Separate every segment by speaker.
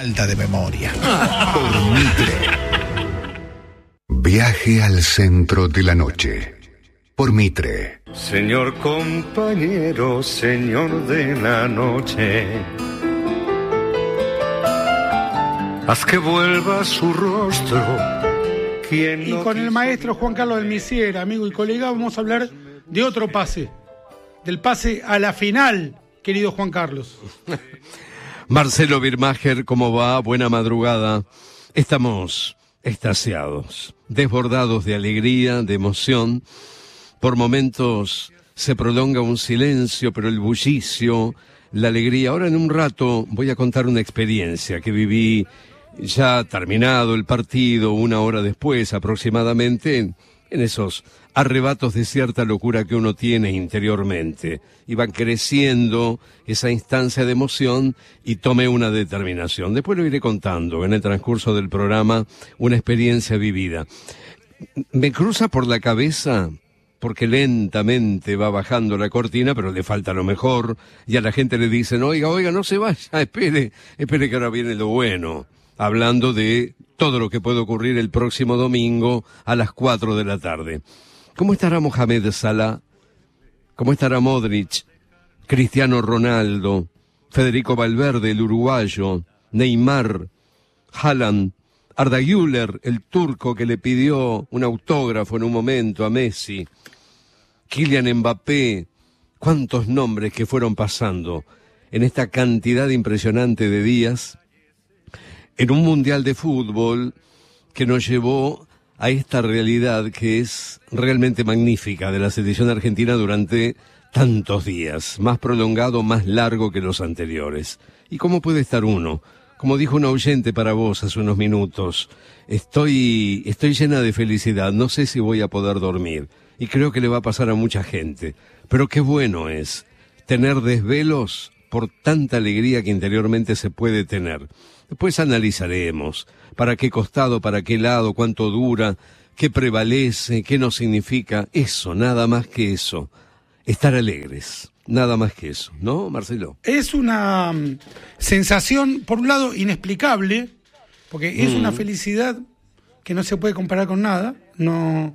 Speaker 1: falta de memoria.
Speaker 2: Por Mitre. Viaje al centro de la noche. Por Mitre.
Speaker 3: Señor compañero, señor de la noche, haz que vuelva su rostro.
Speaker 4: Y con el maestro Juan Carlos del Misier, amigo y colega, vamos a hablar de otro pase. Del pase a la final, querido Juan Carlos.
Speaker 5: Marcelo Birmacher, ¿cómo va? Buena madrugada. Estamos extasiados, desbordados de alegría, de emoción. Por momentos se prolonga un silencio, pero el bullicio, la alegría. Ahora en un rato voy a contar una experiencia que viví ya terminado el partido, 1 hora después aproximadamente, en esos arrebatos de cierta locura que uno tiene interiormente. Iban creciendo esa instancia de emoción y tomé una determinación. Después lo iré contando en el transcurso del programa, una experiencia vivida. Me cruza por la cabeza, porque lentamente va bajando la cortina, pero le falta lo mejor, y a la gente le dicen, oiga, no se vaya, espere que ahora viene lo bueno. Hablando de todo lo que puede ocurrir el próximo domingo a las 4 de la tarde. ¿Cómo estará Mohamed Salah? ¿Cómo estará Modric? Cristiano Ronaldo, Federico Valverde, el uruguayo, Neymar, Haaland, Arda Güler, el turco que le pidió un autógrafo en un momento a Messi, Kylian Mbappé, cuántos nombres que fueron pasando en esta cantidad impresionante de días, en un mundial de fútbol que nos llevó a esta realidad que es realmente magnífica de la selección argentina durante tantos días, más prolongado, más largo que los anteriores. ¿Y cómo puede estar uno? Como dijo un oyente para vos hace unos minutos, estoy llena de felicidad, no sé si voy a poder dormir, y creo que le va a pasar a mucha gente, pero qué bueno es tener desvelos por tanta alegría que interiormente se puede tener. Después analizaremos para qué costado, para qué lado, cuánto dura, qué prevalece, qué nos significa eso, nada más que eso, estar alegres. Nada más que eso, ¿no, Marcelo?
Speaker 4: Es una sensación, por un lado, inexplicable, porque es una felicidad que no se puede comparar con nada. No,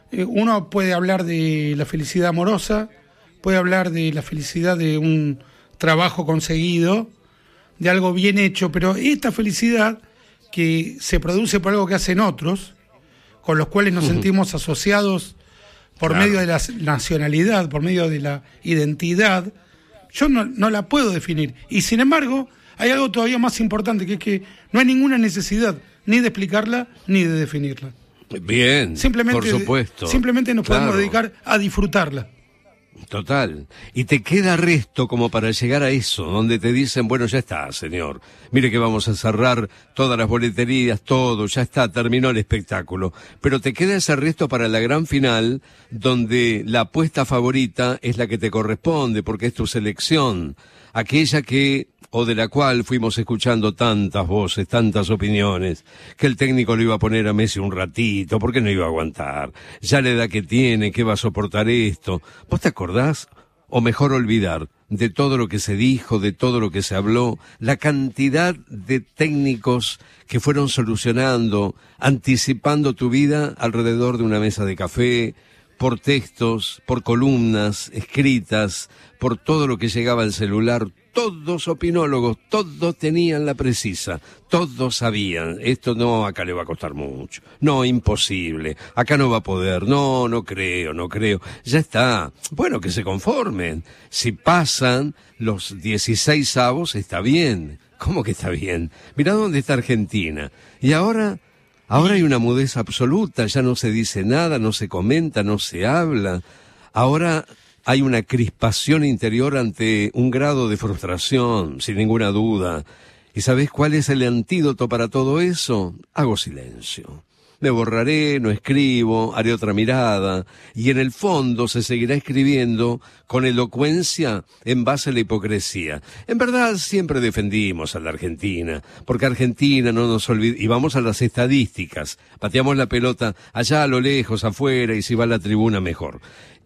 Speaker 4: uno puede hablar de la felicidad amorosa, puede hablar de la felicidad de un trabajo conseguido, de algo bien hecho, pero esta felicidad que se produce por algo que hacen otros, con los cuales nos sentimos asociados por medio de la nacionalidad, por medio de la identidad, yo no la puedo definir. Y sin embargo, hay algo todavía más importante, que es que no hay ninguna necesidad ni de explicarla ni de definirla.
Speaker 5: Bien, por supuesto.
Speaker 4: Simplemente nos podemos dedicar a disfrutarla.
Speaker 5: Total. Y te queda resto como para llegar a eso, donde te dicen, bueno, ya está, señor. Mire que vamos a cerrar todas las boleterías, todo, ya está, terminó el espectáculo. Pero te queda ese resto para la gran final, donde la apuesta favorita es la que te corresponde, porque es tu selección. Aquella que, o de la cual fuimos escuchando tantas voces, tantas opiniones, que el técnico le iba a poner a Messi un ratito, porque no iba a aguantar. Ya la edad que tiene, que va a soportar esto. ¿Vos te acordás? O mejor olvidar de todo lo que se dijo, de todo lo que se habló, la cantidad de técnicos que fueron solucionando, anticipando tu vida alrededor de una mesa de café, por textos, por columnas escritas, por todo lo que llegaba al celular. Todos opinólogos, todos tenían la precisa, todos sabían, esto no, acá le va a costar mucho, no, imposible, acá no va a poder, no creo, ya está, bueno, que se conformen, si pasan los 16avos está bien, ¿cómo que está bien? Mirá dónde está Argentina, y ahora hay una mudez absoluta, ya no se dice nada, no se comenta, no se habla, ahora hay una crispación interior ante un grado de frustración, sin ninguna duda. ¿Y sabés cuál es el antídoto para todo eso? Hago silencio. Me borraré, no escribo, haré otra mirada, y en el fondo se seguirá escribiendo con elocuencia en base a la hipocresía. En verdad siempre defendimos a la Argentina, porque Argentina no nos olvida, y vamos a las estadísticas, pateamos la pelota allá a lo lejos, afuera, y si va a la tribuna mejor.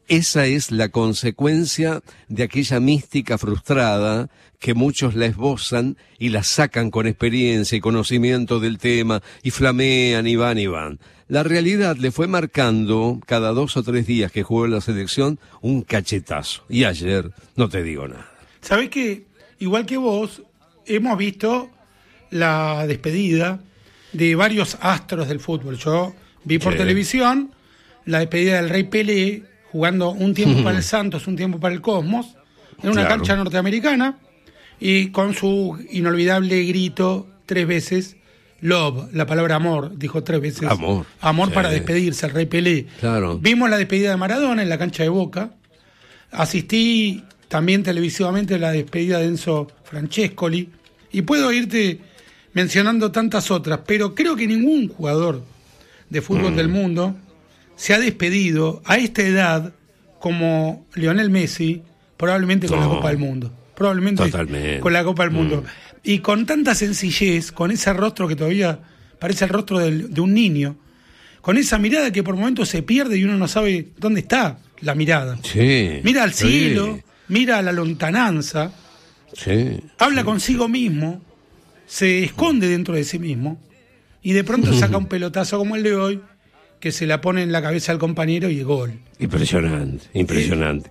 Speaker 5: esa es la consecuencia de aquella mística frustrada que muchos la esbozan y la sacan con experiencia y conocimiento del tema y flamean y van. La realidad le fue marcando cada 2 o 3 días que jugó en la selección un cachetazo. Y ayer no te digo nada.
Speaker 4: ¿Sabés que, igual que vos, hemos visto la despedida de varios astros del fútbol? Yo vi por televisión la despedida del Rey Pelé, jugando un tiempo para el Santos, un tiempo para el Cosmos, en una cancha norteamericana, y con su inolvidable grito 3 veces, love, la palabra amor, dijo 3 veces. Amor para despedirse, el Rey Pelé.
Speaker 5: Claro.
Speaker 4: Vimos la despedida de Maradona en la cancha de Boca. Asistí también televisivamente a la despedida de Enzo Francescoli. Y puedo irte mencionando tantas otras, pero creo que ningún jugador de fútbol del mundo se ha despedido a esta edad como Lionel Messi, probablemente con la Copa del Mundo. Probablemente con la Copa del Mundo. Y con tanta sencillez, con ese rostro que todavía parece el rostro de un niño, con esa mirada que por momentos se pierde y uno no sabe dónde está la mirada.
Speaker 5: Sí.
Speaker 4: Mira al cielo, mira a la lontananza, habla consigo mismo, se esconde dentro de sí mismo y de pronto saca un pelotazo como el de hoy que se la pone en la cabeza al compañero y el gol. Impresionante.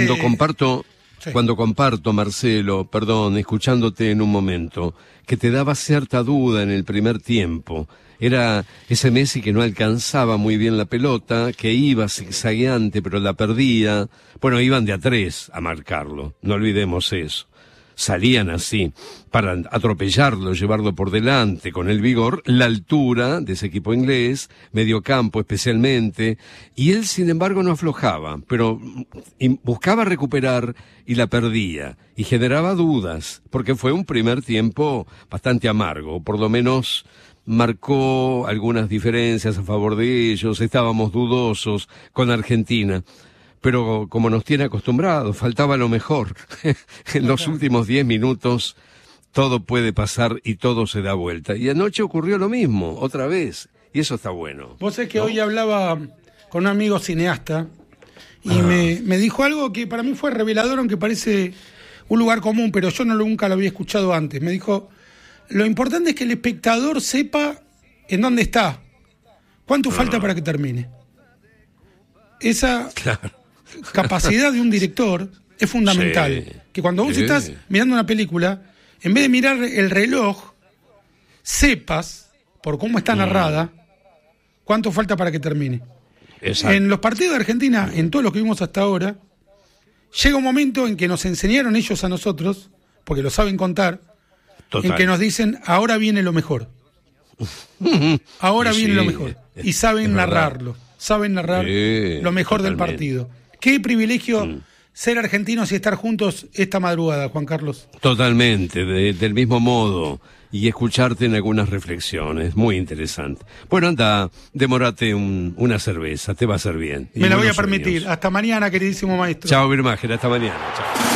Speaker 4: Cuando comparto, Marcelo, escuchándote en un momento, que te daba cierta duda en el primer tiempo, era ese Messi que no alcanzaba muy bien la pelota, que iba zigzagueante pero la perdía. Bueno, iban de a 3 a marcarlo, no olvidemos eso. Salían así, para atropellarlo, llevarlo por delante, con el vigor, la altura de ese equipo inglés, mediocampo especialmente, y él sin embargo no aflojaba, pero buscaba recuperar y la perdía, y generaba dudas, porque fue un primer tiempo bastante amargo, por lo menos marcó algunas diferencias a favor de ellos, estábamos dudosos con Argentina. Pero como nos tiene acostumbrados, faltaba lo mejor. En los últimos 10 minutos todo puede pasar y todo se da vuelta. Y anoche ocurrió lo mismo, otra vez. Y eso está bueno. Vos sabés que hoy hablaba con un amigo cineasta y me dijo algo que para mí fue revelador, aunque parece un lugar común, pero yo nunca lo había escuchado antes. Me dijo, lo importante es que el espectador sepa en dónde está, cuánto falta para que termine. Esa capacidad de un director es fundamental. Que cuando vos estás mirando una película, en vez de mirar el reloj, sepas, por cómo está narrada, cuánto falta para que termine. Exacto. En los partidos de Argentina, en todo lo que vimos hasta ahora, llega un momento en que nos enseñaron ellos a nosotros, porque lo saben contar, en que nos dicen, ahora viene lo mejor. Ahora viene lo mejor. Y saben narrarlo. Saben narrar lo mejor del partido. Qué privilegio ser argentinos y estar juntos esta madrugada, Juan Carlos.
Speaker 5: Totalmente, del mismo modo. Y escucharte en algunas reflexiones, muy interesante. Bueno, anda, demórate una cerveza, te va a hacer bien.
Speaker 4: Me la voy a permitir. Hasta mañana, queridísimo maestro.
Speaker 5: Chao, Birmacher, hasta mañana. Chao.